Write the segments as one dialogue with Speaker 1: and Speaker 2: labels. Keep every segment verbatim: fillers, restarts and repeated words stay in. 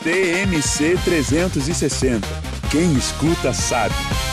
Speaker 1: T M C trezentos e sessenta. Quem escuta sabe.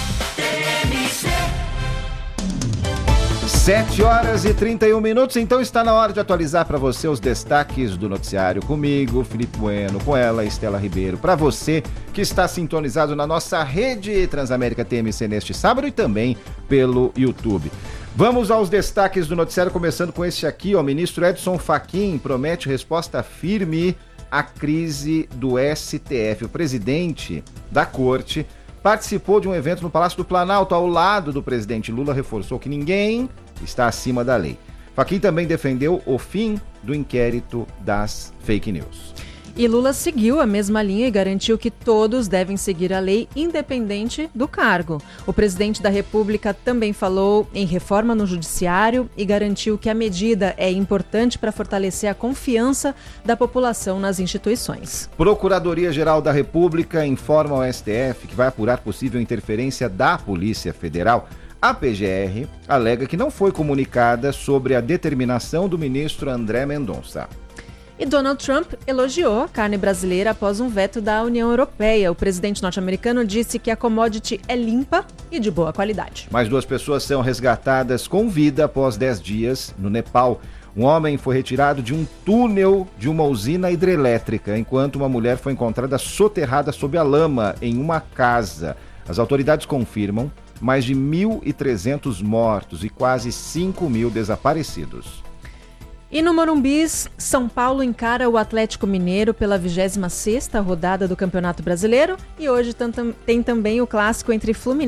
Speaker 2: sete horas e trinta e um minutos, então está na hora de atualizar para você os destaques do noticiário comigo, Felipe Bueno, com ela, Estela Ribeiro. Para você que está sintonizado na nossa rede Transamérica T M C neste sábado e também pelo YouTube. Vamos aos destaques do noticiário, começando com este aqui, ó. O ministro Edson Fachin promete resposta firme à crise do S T F. O presidente da corte participou de um evento no Palácio do Planalto, ao lado do presidente Lula, reforçou que ninguém está acima da lei. Fachin também defendeu o fim do inquérito das fake news.
Speaker 3: E Lula seguiu a mesma linha e garantiu que todos devem seguir a lei, independente do cargo. O presidente da República também falou em reforma no judiciário e garantiu que a medida é importante para fortalecer a confiança da população nas instituições.
Speaker 2: Procuradoria-Geral da República informa ao S T F que vai apurar possível interferência da Polícia Federal. A P G R alega que não foi comunicada sobre a determinação do ministro André Mendonça.
Speaker 3: E Donald Trump elogiou a carne brasileira após um veto da União Europeia. O presidente norte-americano disse que a commodity é limpa e de boa qualidade.
Speaker 2: Mais duas pessoas são resgatadas com vida após dez dias no Nepal. Um homem foi retirado de um túnel de uma usina hidrelétrica, enquanto uma mulher foi encontrada soterrada sob a lama em uma casa. As autoridades confirmam mais de mil e trezentos mortos e quase cinco mil desaparecidos.
Speaker 3: E no Morumbi, São Paulo encara o Atlético Mineiro pela vigésima sexta rodada do Campeonato Brasileiro e hoje tem também o clássico entre Fluminense